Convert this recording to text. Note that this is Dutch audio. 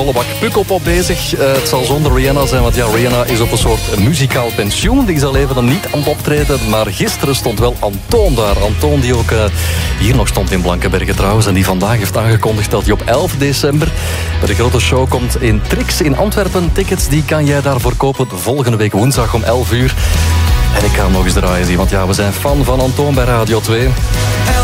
volle bak Pukkelpop bezig. Het zal zonder Rihanna zijn, want ja, Rihanna is op een soort muzikaal pensioen. Die is al even dan niet aan het optreden, maar gisteren stond wel Antoon daar. Antoon die ook hier nog stond in Blankenberge trouwens. En die vandaag heeft aangekondigd dat hij op 11 december bij de grote show komt in Trix in Antwerpen. Tickets die kan jij daarvoor kopen volgende week woensdag om 11 uur. En ik ga hem nog eens draaien zien, want ja, we zijn fan van Antoon bij Radio 2.